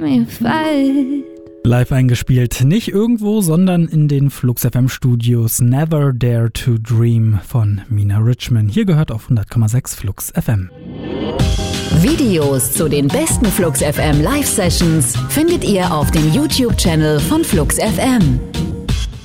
Live eingespielt, nicht irgendwo, sondern in den Flux FM Studios Never Dare to Dream von Mina Richman. Hier gehört auf 100,6 Flux FM. Videos zu den besten Flux FM Live Sessions findet ihr auf dem YouTube-Channel von Flux FM.